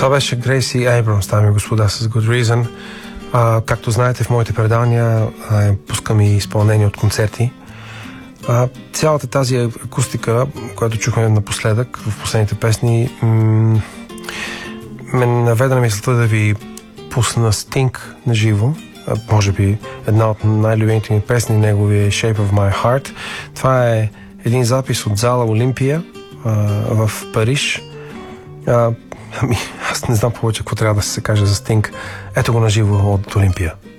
Това беше Грейси Abrams, дами и господа, с Good Reason. Както знаете, в моите предания пускам и изпълнение от концерти. Цялата тази акустика, която чухме напоследък в последните песни, ме наведе на мисълта да ви пусна Sting на живо. Може би една от най-любимите ми песни, неговия Shape of My Heart. Това е един запис от зала Олимпия в Париж. Аз не знам повече какво трябва да се каже за Sting. Ето го на живо от Олимпия.